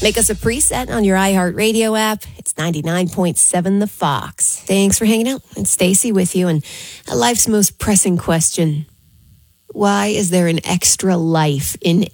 Make us a preset on your iHeartRadio app. It's 99.7 The Fox. Thanks for hanging out. And Stacey with you. And life's most pressing question. Why is there an extra life in